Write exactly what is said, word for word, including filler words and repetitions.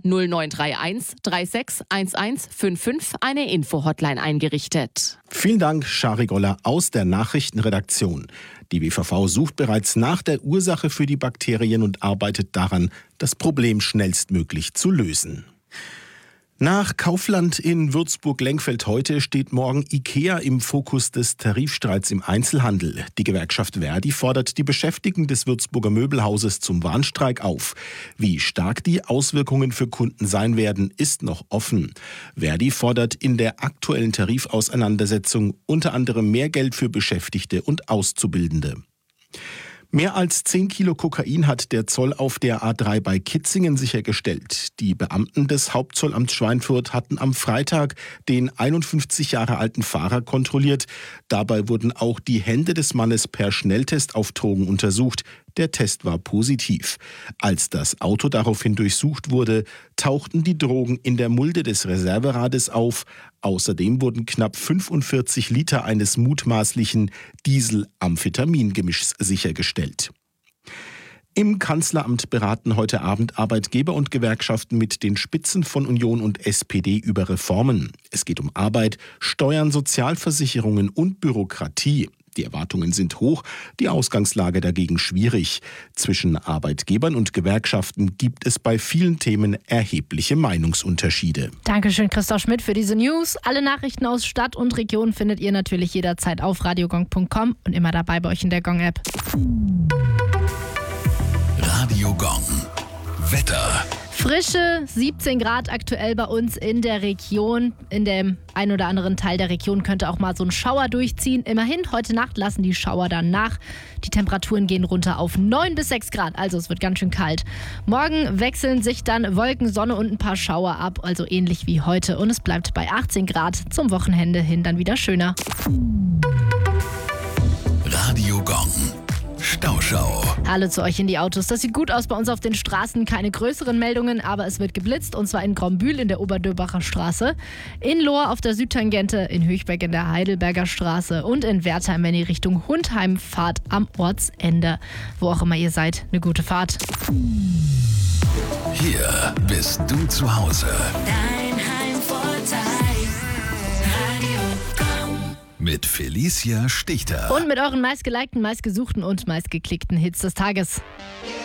null neun drei eins drei sechs eins eins fünf fünf eine Info-Hotline eingerichtet. Vielen Dank, Shari Goller aus der Nachrichtenredaktion. Die W V V sucht bereits nach der Ursache für die Bakterien und arbeitet daran, das Problem schnellstmöglich zu lösen. Nach Kaufland in Würzburg-Lengfeld heute steht morgen IKEA im Fokus des Tarifstreits im Einzelhandel. Die Gewerkschaft Verdi fordert die Beschäftigten des Würzburger Möbelhauses zum Warnstreik auf. Wie stark die Auswirkungen für Kunden sein werden, ist noch offen. Verdi fordert in der aktuellen Tarifauseinandersetzung unter anderem mehr Geld für Beschäftigte und Auszubildende. Mehr als zehn Kilo Kokain hat der Zoll auf der A drei bei Kitzingen sichergestellt. Die Beamten des Hauptzollamts Schweinfurt hatten am Freitag den einundfünfzig Jahre alten Fahrer kontrolliert. Dabei wurden auch die Hände des Mannes per Schnelltest auf Drogen untersucht. Der Test war positiv. Als das Auto daraufhin durchsucht wurde, tauchten die Drogen in der Mulde des Reserverades auf. Außerdem wurden knapp fünfundvierzig Liter eines mutmaßlichen Diesel-Amphetamin-Gemischs sichergestellt. Im Kanzleramt beraten heute Abend Arbeitgeber und Gewerkschaften mit den Spitzen von Union und S P D über Reformen. Es geht um Arbeit, Steuern, Sozialversicherungen und Bürokratie. Die Erwartungen sind hoch, die Ausgangslage dagegen schwierig. Zwischen Arbeitgebern und Gewerkschaften gibt es bei vielen Themen erhebliche Meinungsunterschiede. Dankeschön, Christoph Schmidt, für diese News. Alle Nachrichten aus Stadt und Region findet ihr natürlich jederzeit auf radiogong punkt com und immer dabei bei euch in der Gong-App. Radio Gong. Wetter. Frische siebzehn Grad aktuell bei uns in der Region. In dem ein oder anderen Teil der Region könnte auch mal so ein Schauer durchziehen. Immerhin, heute Nacht lassen die Schauer dann nach. Die Temperaturen gehen runter auf neun bis sechs Grad, also es wird ganz schön kalt. Morgen wechseln sich dann Wolken, Sonne und ein paar Schauer ab, also ähnlich wie heute. Und es bleibt bei achtzehn Grad, zum Wochenende hin dann wieder schöner. Radio Gong. Stauschau. Hallo zu euch in die Autos. Das sieht gut aus bei uns auf den Straßen. Keine größeren Meldungen, aber es wird geblitzt. Und zwar in Grombühl in der Oberdürbacher Straße, in Lohr auf der Südtangente, in Höchbeck in der Heidelberger Straße und in Wertheim, wenn ihr Richtung Hundheim fahrt, am Ortsende. Wo auch immer ihr seid, eine gute Fahrt. Hier bist du zu Hause. Dein Heimvorteil. Radio Gong. Mit Felicia Stichter. Und mit euren meistgelikten, meistgesuchten und meistgeklickten Hits des Tages.